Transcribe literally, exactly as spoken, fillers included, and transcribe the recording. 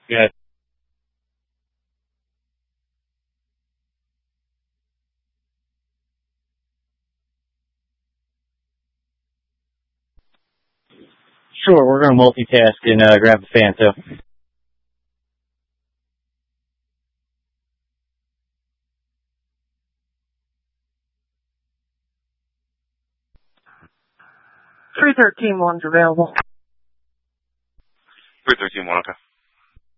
Yeah. Sure, we're going to multitask and uh, grab the fan, too. three thirteen one's available. three thirteen one, okay.